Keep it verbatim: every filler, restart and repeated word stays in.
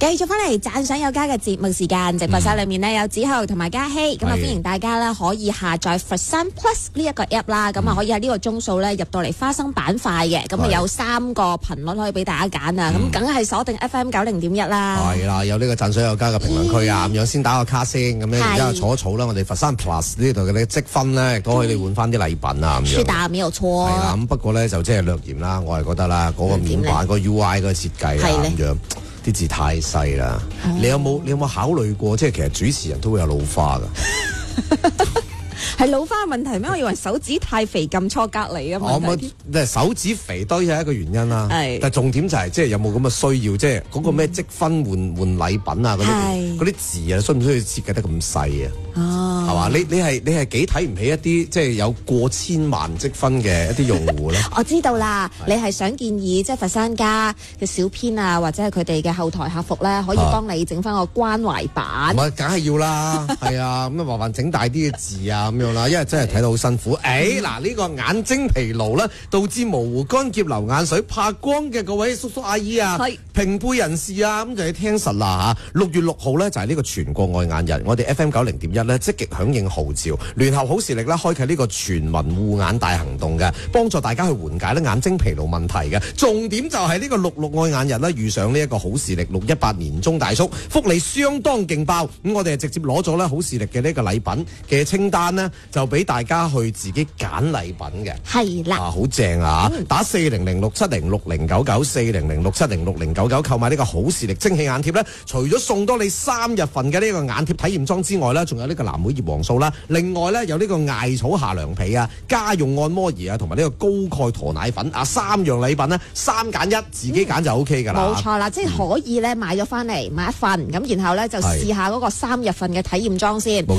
繼續翻嚟讚賞有家嘅節目時間，直播室裏面呢，有子豪同埋嘉希，咁啊歡迎大家啦，可以下載佛山 Plus 呢一個 app 啦，咁啊可以喺呢個鐘數咧入到嚟花生板塊嘅，咁啊有三個頻率可以俾大家揀啊，咁梗係鎖定 F M 九零點一啦。係啦，有呢個讚賞有家嘅評論區啊，咁樣先打個卡先，咁樣然之後儲一儲啦，我哋佛山 Plus 呢度嘅啲積分咧，亦都可以你換翻啲禮品啊咁樣。 是的，沒有錯。 係啦，咁不過咧就即係略嫌啦，我係覺得啦，嗰個面板個 U I 個設計啊咁樣。啲字太細啦，哦，你有冇你有冇考慮過？即係其實主持人都會有老花噶， 係老花嘅問題咩？我以為手指太肥撳錯隔離啊嘛。 我即係手指肥都係一個原因啦。 係，但係重點就係、是、即係有冇咁嘅需要，即係嗰個咩積分換換禮品啊嗰啲嗰啲字啊，需唔需要設計得咁細啊？哦，係嘛？你你係你係幾睇唔起一啲即係有過千萬積分嘅一啲用戶咧？我知道啦，你係想建議即係佛山家嘅小編啊，或者係佢哋嘅後台客服咧，可以幫你整翻個關懷版。唔係，梗係要啦，係啊，咁啊麻煩整大啲嘅字啊咁樣啦，因為真係睇到好辛苦。誒嗱，呢、呢個眼睛疲勞咧，導致模糊、乾澀、流眼水、怕光嘅各位叔叔阿姨啊，平輩人士啊，咁就要聽實啦嚇。六月六號咧就係呢個全國愛眼日，我哋 F M 九零點一咧積極響應號召，聯合好視力咧開啟呢個全民護眼大行動嘅，幫助大家去緩解咧眼睛疲勞問題嘅。重點就係呢個六六愛眼日咧，遇上呢一個好視力六一八年中大促，福利相當勁爆。咁我哋係直接攞咗咧好視力嘅呢個禮品嘅清單呢，就俾大家去自己揀禮品嘅。係啦，啊好正啊！嗯、打四零零六七零六零九九四零零六七零六零九九購買呢個好視力蒸汽眼貼咧，除咗送多你三日份嘅呢個眼貼體驗裝之外咧，仲有呢個藍莓葉黃素啦。另外咧有呢個艾草下涼被啊、家用按摩儀啊，同埋呢個高鈣駝奶粉啊，三樣禮品呢，三揀一，自己揀就 O K 噶啦。冇、嗯、錯啦，即係可以咧買咗翻嚟買一份，咁然後咧就試下嗰個三日份嘅體驗裝先。